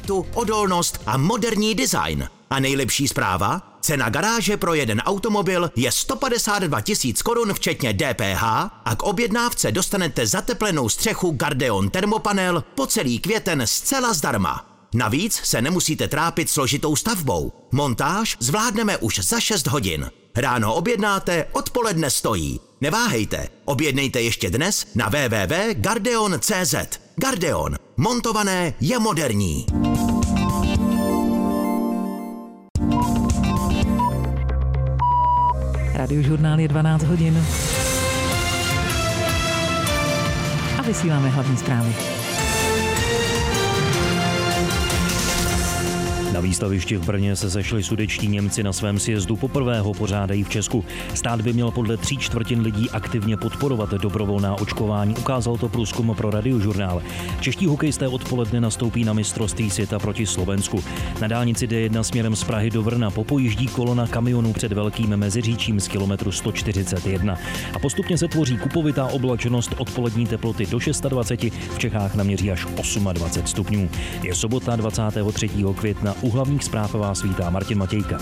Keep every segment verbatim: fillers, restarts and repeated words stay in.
kvalitu, odolnost a moderní design. A nejlepší zpráva? Cena garáže pro jeden automobil je sto padesát dva tisíc korun včetně D P H a k objednávce dostanete zateplenou střechu Gardeon termopanel po celý květen zcela zdarma. Navíc se nemusíte trápit složitou stavbou. Montáž zvládneme už za šest hodin. Ráno objednáte, odpoledne stojí. Neváhejte, objednejte ještě dnes na w w w tečka gardeon tečka c z. Gardeon. Montované je moderní. Radiožurnál je dvanáct hodin. A vysíláme hlavní zprávy. Na výstavišti v Brně se sešli sudetští Němci na svém sjezdu, poprvé ho pořádají v Česku. Stát by měl podle tří čtvrtin lidí aktivně podporovat dobrovolná očkování, ukázal to průzkum pro Radiožurnál. Čeští hokejisté odpoledne nastoupí na mistrovství světa proti Slovensku. Na dálnici D jedna směrem z Prahy do Brna popojíždí kolona kamionů před Velkým Meziříčím z kilometru sto čtyřicet jedna. A postupně se tvoří kupovitá oblačenost, odpolední teploty do dvacet šest, v Čechách naměří až dvacet osm stupňů. Je sobota dvacátého třetího května. U hlavních zpráv vás vítá Martin Matějka.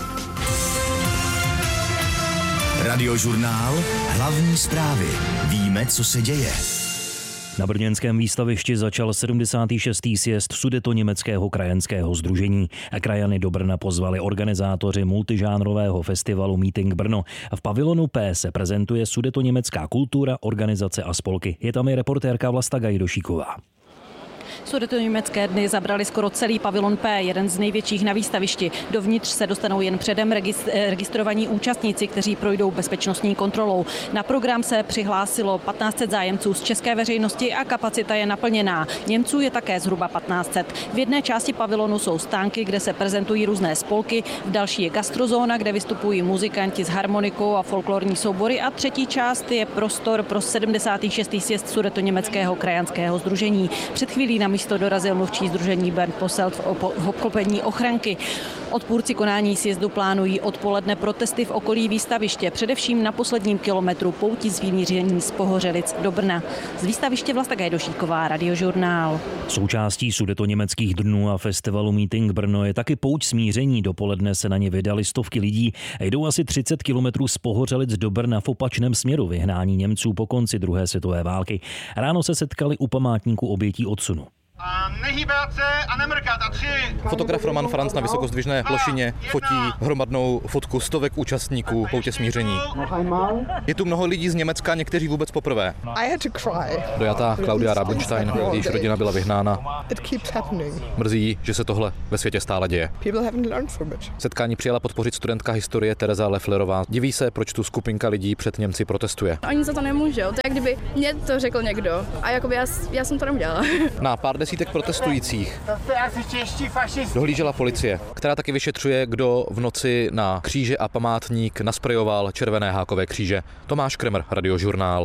Radiožurnál. Hlavní zprávy. Víme, co se děje. Na brněnském výstavišti začal sedmdesátý šestý sjezd Sudetoněmeckého krajanského sdružení. Krajany do Brna pozvali organizátoři multižánrového festivalu Meeting Brno. V pavilonu P se prezentuje sudetoněmecká kultura, organizace a spolky. Je tam i reportérka Vlasta Gajdošíková. Sudetoněmecké dny zabrali skoro celý pavilon P, jeden z největších na výstavišti. Dovnitř se dostanou jen předem registrovaní účastníci, kteří projdou bezpečnostní kontrolou. Na program se přihlásilo patnáct set zájemců z české veřejnosti a kapacita je naplněná. Němců je také zhruba patnáct set. V jedné části pavilonu jsou stánky, kde se prezentují různé spolky, v další je gastrozóna, kde vystupují muzikanti s harmonikou a folklorní soubory a třetí část je prostor pro sedmdesátý šestý sjezd Sudetoněmeckého krajanského sdružení. Před chvílí na místo dorazil mluvčí sdružení Bernd Posselt v obklopení ochranky. Odpůrci konání sjezdu plánují odpoledne protesty v okolí výstaviště, především na posledním kilometru pouti z vymíření z Pohořelic do Brna. Z výstaviště Vlasta Gajdošíková, Radiožurnál. Součástí sudetoněmeckých dnů a festivalu Meeting Brno je taky pouť smíření. Dopoledne se na ně vydali stovky lidí. Jdou asi třicet kilometrů z Pohořelic do Brna v opačném směru vyhnání Němců po konci druhé světové války. Ráno se setkali u památníku obětí odsunu. A nehýbat se a nemrkat a tři. Fotograf Roman Franc na vysokozdvižné plošině fotí hromadnou fotku stovek účastníků poutě smíření. Je tu mnoho lidí z Německa, někteří vůbec poprvé. Dojatá Claudia Rabenstein, jejíž rodina byla vyhnána. Mrzí, že se tohle ve světě stále děje. Setkání přijela podpořit studentka historie Tereza Lefflerová. Diví se, proč tu skupinka lidí před Němci protestuje. Oni za to nemůžou, to je jak kdyby mě to řekl někdo a jakoby já, já jsem to neudělala. Na pár desítek protestujících dohlížela policie, která taky vyšetřuje, kdo v noci na kříže a památník nasprejoval červené hákové kříže. Tomáš Kremer, Radiožurnál.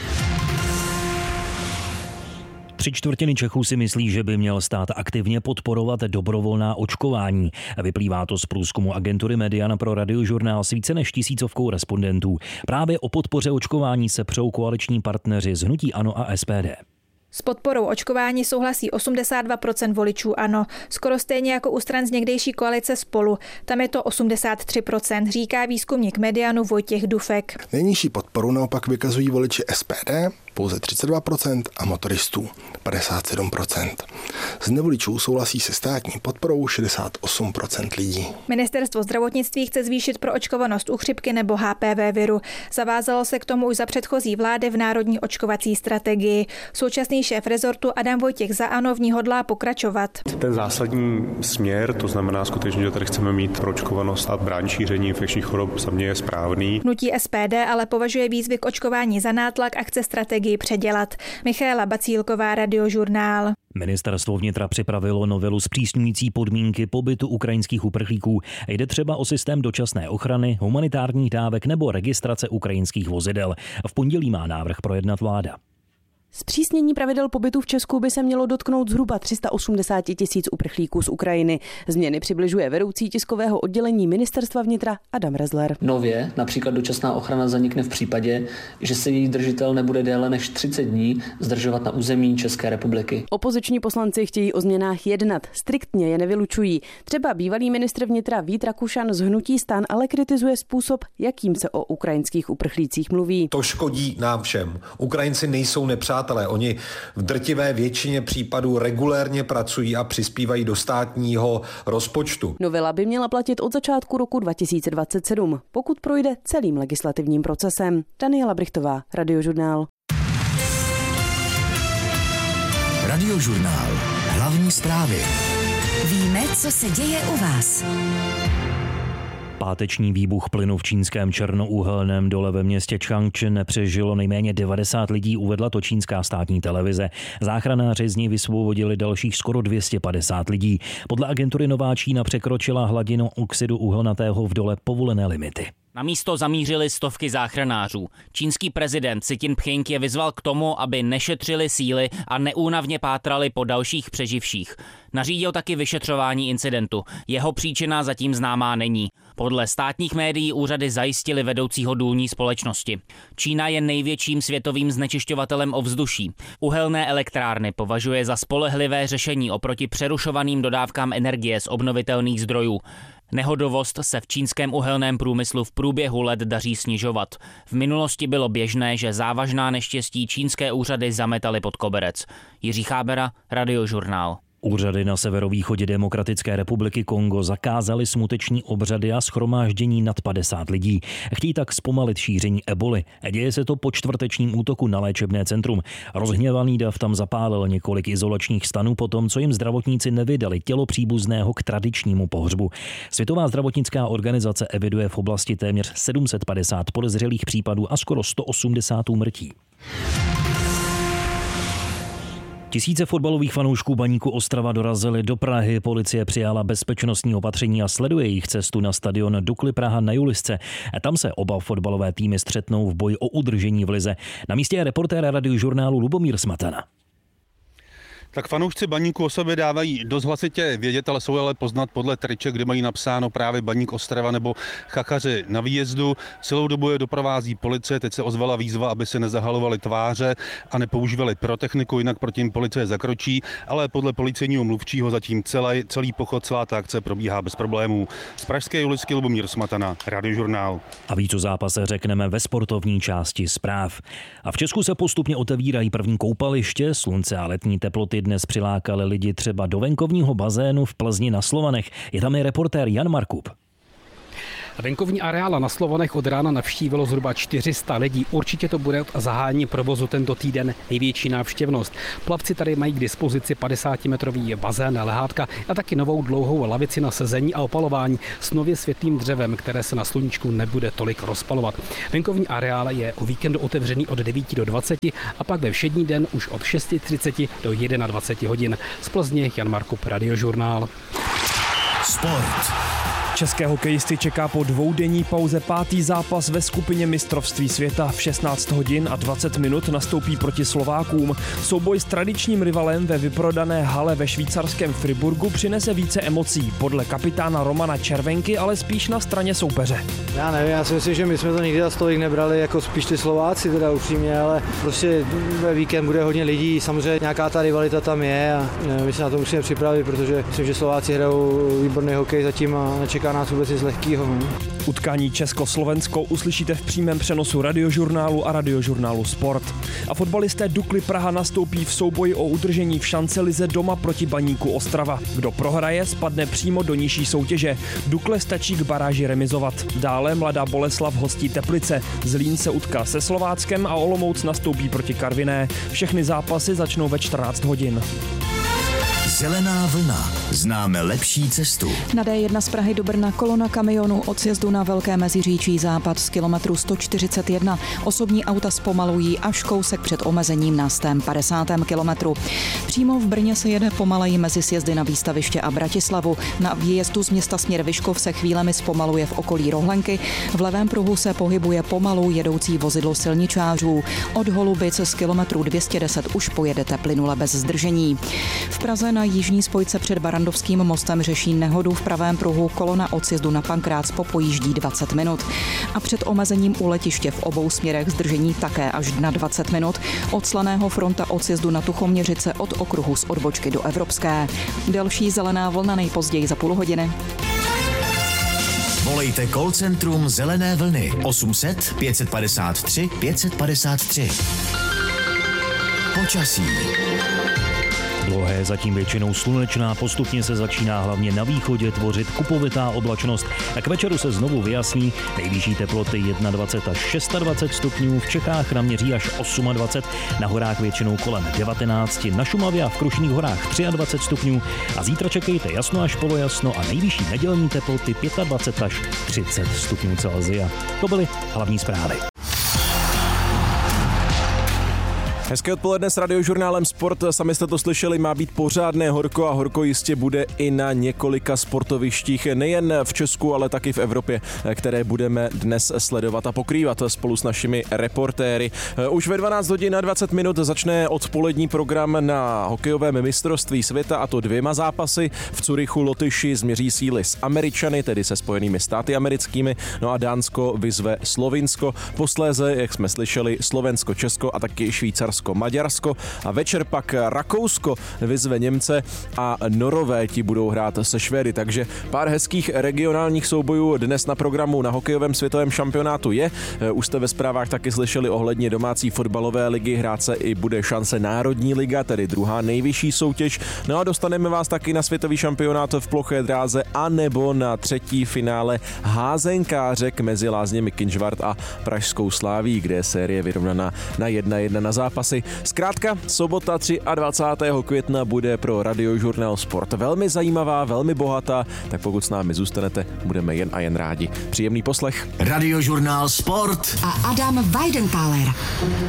Tři čtvrtiny Čechů si myslí, že by měl stát aktivně podporovat dobrovolná očkování. Vyplývá to z průzkumu agentury Median pro Radiožurnál s více než tisícovkou respondentů. Právě o podpoře očkování se přou koaliční partneři z hnutí ANO a S P D. S podporou očkování souhlasí osmdesát dva procent voličů ANO, skoro stejně jako u stran z někdejší koalice Spolu. Tam je to osmdesát tři procent, říká výzkumník Medianu Vojtěch Dufek. Nejnižší podporu naopak vykazují voliči S P D, pouze třicet dva procent, a motoristů padesát sedm procent. Z nevoličů souhlasí se státní podporou šedesát osm procent lidí. Ministerstvo zdravotnictví chce zvýšit proočkovanost u chřipky nebo H P V viru. Zavázalo se k tomu už za předchozí vlády v národní očkovací strategii. Současný šéf rezortu Adam Vojtěch za ANO v ní hodlá pokračovat. Ten zásadní směr, to znamená skutečně, že tady chceme mít proočkovanost a brání šíření infekčních chorob, za mě je správný. Hnutí S P D ale považuje výzvy k očkování za nátlak a chce strategii předělat. Michaela Bacílková, Radiožurnál. Ministerstvo vnitra připravilo novelu zpřísňující podmínky pobytu ukrajinských uprchlíků. Jde třeba o systém dočasné ochrany, humanitárních dávek nebo registrace ukrajinských vozidel. V pondělí má návrh projednat vláda. Zpřísnění pravidel pobytu v Česku by se mělo dotknout zhruba tři sta osmdesát tisíc uprchlíků z Ukrajiny. Změny přibližuje vedoucí tiskového oddělení Ministerstva vnitra Adam Rezler. Nově například dočasná ochrana zanikne v případě, že se její držitel nebude déle než třicet dní zdržovat na území České republiky. Opoziční poslanci chtějí o změnách jednat, striktně je nevylučují. Třeba bývalý ministr vnitra Vít Rakušan z hnutí STAN ale kritizuje způsob, jakým se o ukrajinských uprchlících mluví. To škodí nám všem. Ukrajinci nejsou nepřátelé, oni v drtivé většině případů regulérně pracují a přispívají do státního rozpočtu. Novela by měla platit od začátku roku dva tisíce dvacet sedm, pokud projde celým legislativním procesem. Daniela Brichtová, Radiožurnál. Radiožurnál. Hlavní zprávy. Víme, co se děje u vás. Páteční výbuch plynu v čínském černouhelném dole ve městě Changchun nepřežilo nejméně devadesát lidí, uvedla to čínská státní televize. Záchranáři z ní vysvobodili dalších skoro dvě stě padesát lidí. Podle agentury Nová Čína překročila hladinu oxidu uhelnatého v dole povolené limity. Na místo zamířili stovky záchranářů. Čínský prezident Xi Jinping je vyzval k tomu, aby nešetřili síly a neúnavně pátrali po dalších přeživších. Nařídil taky vyšetřování incidentu. Jeho příčina zatím známá není. Podle státních médií úřady zajistili vedoucího důlní společnosti. Čína je největším světovým znečišťovatelem ovzduší. Uhelné elektrárny považuje za spolehlivé řešení oproti přerušovaným dodávkám energie z obnovitelných zdrojů. Nehodovost se v čínském uhelném průmyslu v průběhu let daří snižovat. V minulosti bylo běžné, že závažná neštěstí čínské úřady zametaly pod koberec. Jiří Chábera, Radiožurnál. Úřady na severovýchodě Demokratické republiky Kongo zakázaly smuteční obřady a shromáždění nad padesát lidí. Chtějí tak zpomalit šíření eboli. Děje se to po čtvrtečním útoku na léčebné centrum. Rozhněvaný dav tam zapálil několik izolačních stanů po tom, co jim zdravotníci nevydali tělo příbuzného k tradičnímu pohřbu. Světová zdravotnická organizace eviduje v oblasti téměř sedm set padesát podezřelých případů a skoro sto osmdesát úmrtí. Tisíce fotbalových fanoušků Baníku Ostrava dorazili do Prahy. Policie přijala bezpečnostní opatření a sleduje jejich cestu na stadion Dukly Praha na Julisce. Tam se oba fotbalové týmy střetnou v boji o udržení v lize. Na místě je reportér Radiožurnálu Lubomír Smatana. Tak fanoušci Baníku o sobě dávají dost hlasitě vědět, ale jsou ale poznat podle triček, kde mají napsáno právě Baník Ostrava nebo Chachaři na výjezdu. Celou dobu je doprovází policie, teď se ozvala výzva, aby se nezahalovali tváře a nepoužívali pyrotechniku, jinak proti jim policie zakročí, ale podle policejního mluvčího zatím celý, celý pochod, celá ta akce probíhá bez problémů. Z pražské Julisky Lubomír Smatana, Radiožurnál. A víc o zápase řekneme ve sportovní části zpráv. A v Česku se postupně otevírají první koupaliště, slunce a letní teploty dnes přilákali lidi třeba do venkovního bazénu v Plzni na Slovanech. Je tam i reportér Jan Markup. Venkovní areála na Slovanech od rána navštívilo zhruba čtyři sta lidí. Určitě to bude od zahájení provozu tento týden největší návštěvnost. Plavci tady mají k dispozici padesátimetrový bazén, lehátka a taky novou dlouhou lavici na sezení a opalování s nově světlým dřevem, které se na sluníčku nebude tolik rozpalovat. Venkovní areál je o víkendu otevřený od devíti do dvaceti a pak ve všední den už od šesti třiceti do dvaceti jedna hodin. Z Plzně Jan Markup, Radiožurnál. Sport. České hokejisty čeká po dvoudenní pauze pátý zápas ve skupině mistrovství světa. V šestnáct hodin a dvacet minut nastoupí proti Slovákům. Souboj s tradičním rivalem ve vyprodané hale ve švýcarském Friburgu přinese více emocí. Podle kapitána Romana Červenky, ale spíš na straně soupeře. Já nevím, já si myslím, že my jsme to nikdy za stolik nebrali, jako spíš ty Slováci teda upřímně, ale prostě ve víkend bude hodně lidí, samozřejmě nějaká ta rivalita tam je a my se na to musíme připravit, protože myslím, že Slováci hrajou výborný hokej zatím a nečeká nás vůbec nic lehkýho. Utkání Česko-Slovensko uslyšíte v přímém přenosu Radiožurnálu a Radiožurnálu Sport. A fotbalisté Dukly Praha nastoupí v souboji o udržení v šancelize doma proti Baníku Ostrava. Kdo prohraje, spadne přímo do nižší soutěže. Dukle stačí k baráži remizovat. Dále Mladá Boleslav hostí Teplice. Zlín se utká se Slováckem a Olomouc nastoupí proti Karviné. Všechny zápasy začnou ve čtrnáct hodin. Zelená vlna. Známe lepší cestu. Na D jedna z Prahy do Brna kolona kamionů od sjezdu na Velké Meziříčí západ z kilometru sto čtyřicet jedna. Osobní auta zpomalují až kousek před omezením na sto padesátém kilometru. Přímo v Brně se jede pomaleji mezi sjezdy na Výstaviště a Bratislavu. Na výjezdu z města směr Vyškov se chvílemi zpomaluje v okolí Rohlenky. V levém pruhu se pohybuje pomalu jedoucí vozidlo silničářů. Od Holubic z kilometru dvě stě deset už pojedete plynule bez zdržení. V Praze na jižní spojce před Barandovským mostem řeší nehodu v pravém pruhu. Kolona od sjezdu na Pankrác popojíždí dvacet minut. A před omezením u letiště v obou směrech zdržení také až na dvacet minut. Od Slaného fronta od sjezdu na Tuchoměřice od okruhu z odbočky do Evropské. Další zelená vlna nejpozději za půl hodiny. Volejte call centrum Zelené vlny osm set pět padesát tři pět padesát tři. Počasí. Dlouhé zatím většinou slunečná, postupně se začíná hlavně na východě tvořit kupovitá oblačnost a k večeru se znovu vyjasní. Nejvyšší teploty dvacet jedna až dvacet šest stupňů, v Čechách naměří až dvacet osm, na horách většinou kolem devatenáct, na Šumavě a v Krušných horách dvacet tři stupňů a zítra čekejte jasno až polojasno a nejvyšší nedělní teploty dvacet pět až třicet stupňů Celsia. To byly hlavní zprávy. Hezké odpoledne s Radiožurnálem Sport. Sami jste to slyšeli, má být pořádné horko a horko jistě bude i na několika sportovištích, nejen v Česku, ale taky v Evropě, které budeme dnes sledovat a pokrývat spolu s našimi reportéry. Už ve dvanáct hodin a dvacet minut začne odpolední program na hokejovém mistrovství světa, a to dvěma zápasy. V Curychu Lotyši změří síly s Američany, tedy se Spojenými státy americkými, no a Dánsko vyzve Slovinsko. Posléze, jak jsme slyšeli, Slovensko, Česko a taky Švýcarsko, Maďarsko a večer pak Rakousko vyzve Němce a Norové, ti budou hrát se Švédy, takže pár hezkých regionálních soubojů dnes na programu na hokejovém světovém šampionátu je. Už jste ve zprávách taky slyšeli ohledně domácí fotbalové ligy, hrát se i bude šance Národní liga, tedy druhá nejvyšší soutěž. No a dostaneme vás taky na světový šampionát v ploché dráze a nebo na třetí finále házenkářek mezi Lázněmi Kynžvart a Pražskou Sláví, kde je série vyrovnaná na jedna jedna na zápas. Zkrátka, sobota dvacátého třetího května bude pro Radiožurnál Sport velmi zajímavá, velmi bohatá, tak pokud s námi zůstanete, budeme jen a jen rádi. Příjemný poslech. Radiožurnál Sport a Adam Weidenkaler.